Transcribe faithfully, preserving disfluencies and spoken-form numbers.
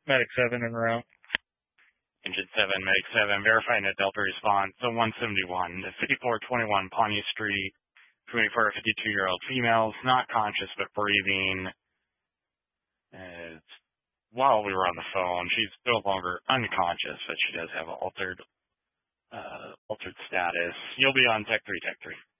Medic seven en route. Engine seven, Medic seven, verifying a Delta response. So one seventy-one, fifty-four twenty-one Pawnee Street, twenty-four to fifty-two-year-old females, not conscious but breathing. Uh, while we were on the phone, she's no longer unconscious, but she does have an altered, uh, altered status. You'll be on Tech three, Tech three.